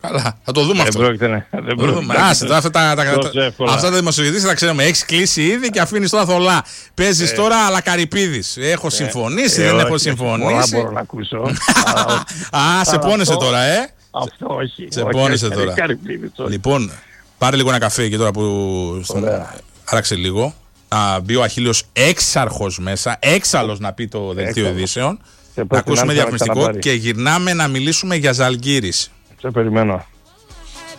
Καλά, θα το δούμε αυτό. Δεν πρόκειται. Αυτά τα δημοσιογητήσεις τα ξέρουμε. Έχεις κλείσει ήδη και αφήνεις τώρα θολά. Παίζεις τώρα αλλά Καρυπίδης. Έχω συμφωνήσει, δεν έχω συμφωνήσει. Μπορώ να ακούσω. Σε πόνεσε τώρα, Αυτό όχι. Σε πόνεσε τώρα. Λοιπόν, πάρε λίγο ένα καφέ εκεί τώρα που άραξε λίγο. Μπει ο Αχίλιος έξαρχος μέσα, έξαλλος να πει το δελτίο ειδήσεων. Να ακούσουμε διαφημιστικό και γυρνάμε να μιλήσουμε για Ζαλγκίρις. Σε περιμένω.